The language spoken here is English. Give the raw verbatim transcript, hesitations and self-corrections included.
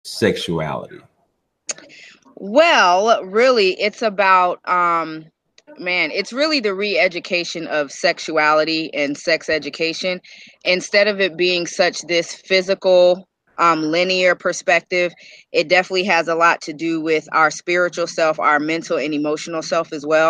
sexuality? Well, really, it's about, um, man, it's really the re-education of sexuality and sex education. Instead of it being such this physical, um, linear perspective, it definitely has a lot to do with our spiritual self, our mental and emotional self as well.